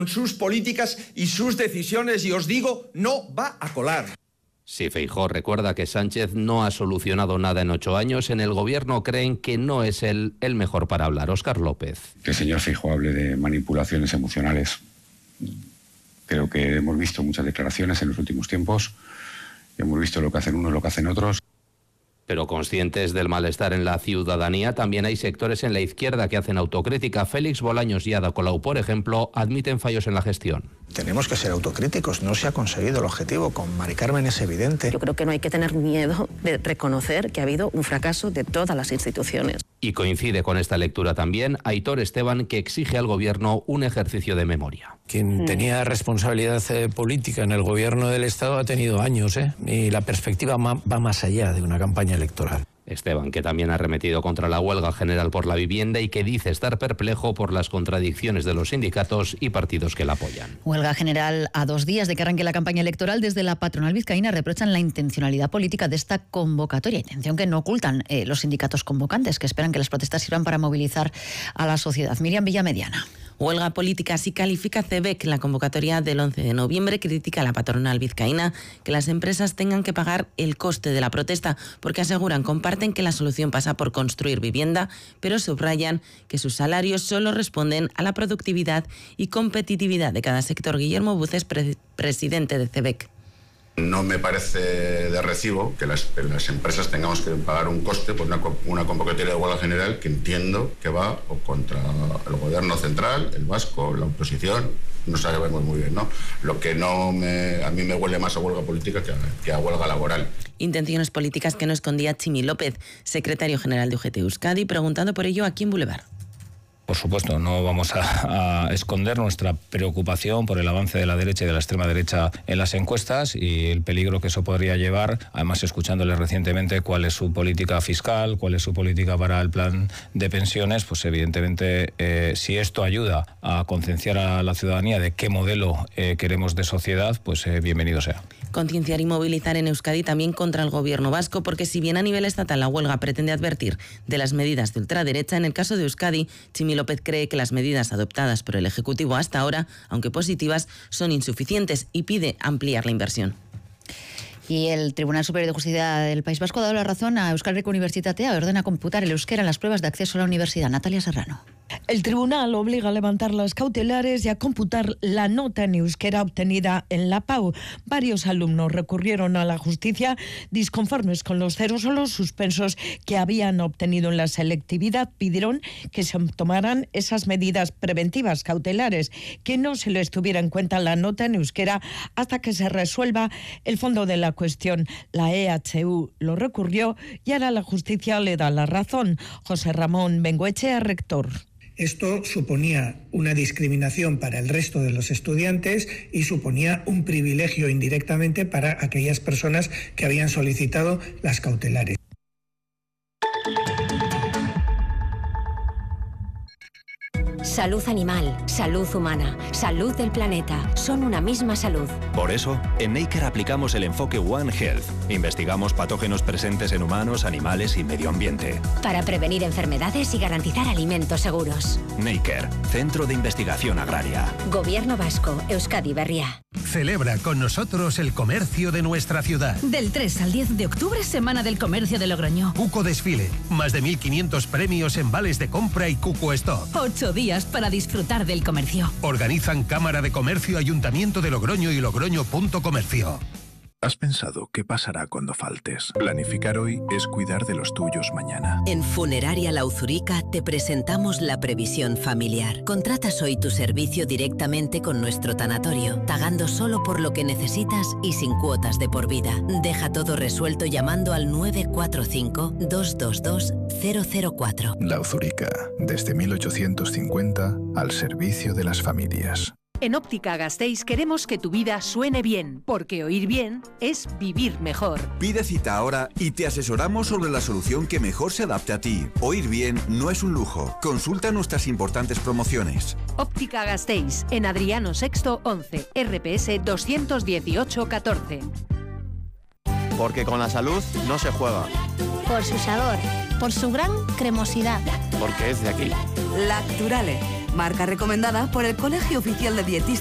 sus políticas y sus decisiones, y os digo, no va a colar. Si Feijóo recuerda que Sánchez no ha solucionado nada en 8 años, en el gobierno creen que no es él el mejor para hablar. Óscar López. Que el señor Feijóo hable de manipulaciones emocionales. Creo que hemos visto muchas declaraciones en los últimos tiempos. Hemos visto lo que hacen unos, lo que hacen otros. Pero conscientes del malestar en la ciudadanía, también hay sectores en la izquierda que hacen autocrítica. Félix Bolaños y Ada Colau, por ejemplo, admiten fallos en la gestión. Tenemos que ser autocríticos, no se ha conseguido el objetivo, con Mari Carmen es evidente. Yo creo que no hay que tener miedo de reconocer que ha habido un fracaso de todas las instituciones. Y coincide con esta lectura también Aitor Esteban, que exige al gobierno un ejercicio de memoria. Quien tenía responsabilidad política en el gobierno del Estado ha tenido años, y la perspectiva va más allá de una campaña electoral. Esteban, que también ha arremetido contra la huelga general por la vivienda y que dice estar perplejo por las contradicciones de los sindicatos y partidos que la apoyan. Huelga general a 2 días de que arranque la campaña electoral. Desde la patronal vizcaína reprochan la intencionalidad política de esta convocatoria, intención que no ocultan los sindicatos convocantes, que esperan que las protestas sirvan para movilizar a la sociedad. Miriam Villamediana. Huelga política, así califica CEBEC la convocatoria del 11 de noviembre. Critica a la patronal vizcaína que las empresas tengan que pagar el coste de la protesta, porque aseguran, comparten que la solución pasa por construir vivienda, pero subrayan que sus salarios solo responden a la productividad y competitividad de cada sector. Guillermo Buces, presidente de CEBEC. No me parece de recibo que las empresas tengamos que pagar un coste por una convocatoria de huelga general que entiendo que va o contra el gobierno central, el vasco, la oposición. No sabemos muy bien, ¿no? Lo que a mí me huele más a huelga política que a huelga laboral. Intenciones políticas que no escondía Chimi López, secretario general de UGT Euskadi, preguntando por ello aquí en Boulevard. Por supuesto, no vamos a esconder nuestra preocupación por el avance de la derecha y de la extrema derecha en las encuestas y el peligro que eso podría llevar, además escuchándoles recientemente cuál es su política fiscal, cuál es su política para el plan de pensiones, pues evidentemente si esto ayuda a concienciar a la ciudadanía de qué modelo queremos de sociedad, pues bienvenido sea. Concienciar y movilizar en Euskadi también contra el gobierno vasco, porque si bien a nivel estatal la huelga pretende advertir de las medidas de ultraderecha, en el caso de Euskadi, Chimi López cree que las medidas adoptadas por el Ejecutivo hasta ahora, aunque positivas, son insuficientes y pide ampliar la inversión. Y el Tribunal Superior de Justicia del País Vasco ha dado la razón a Euskal Herriko Unibertsitatea, ordena computar el euskera en las pruebas de acceso a la universidad. Natalia Serrano. El tribunal obliga a levantar las cautelares y a computar la nota en euskera obtenida en la PAU. Varios alumnos recurrieron a la justicia disconformes con los ceros o los suspensos que habían obtenido en la selectividad. Pidieron que se tomaran esas medidas preventivas cautelares, que no se les tuviera en cuenta la nota en euskera hasta que se resuelva el fondo de la cuestión. La EHU lo recurrió y ahora la justicia le da la razón. José Ramón Bengoechea, rector. Esto suponía una discriminación para el resto de los estudiantes y suponía un privilegio indirectamente para aquellas personas que habían solicitado las cautelares. Salud animal, salud humana, salud del planeta, son una misma salud. Por eso, en Neiker aplicamos el enfoque One Health. Investigamos patógenos presentes en humanos, animales y medio ambiente. Para prevenir enfermedades y garantizar alimentos seguros. Neiker, Centro de Investigación Agraria. Gobierno Vasco, Euskadi Berria. Celebra con nosotros el comercio de nuestra ciudad. Del 3 al 10 de octubre, Semana del Comercio de Logroño. Cuco Desfile, más de 1.500 premios en vales de compra y Cuco Stock. 8 días para disfrutar del comercio. Organizan Cámara de Comercio, Ayuntamiento de Logroño y Logroño.comercio. ¿Has pensado qué pasará cuando faltes? Planificar hoy es cuidar de los tuyos mañana. En Funeraria La Uzurica te presentamos la previsión familiar. Contratas hoy tu servicio directamente con nuestro tanatorio, pagando solo por lo que necesitas y sin cuotas de por vida. Deja todo resuelto llamando al 945-222-004. La Uzurica, desde 1850, al servicio de las familias. En Óptica Gasteiz queremos que tu vida suene bien, porque oír bien es vivir mejor. Pide cita ahora y te asesoramos sobre la solución que mejor se adapte a ti. Oír bien no es un lujo. Consulta nuestras importantes promociones. Óptica Gasteiz, en Adriano VI 11, RPS 218 14. Porque con la salud no se juega. Por su sabor, por su gran cremosidad. Porque es de aquí. Lacturale, Marca recomendada por el Colegio Oficial de Dietistas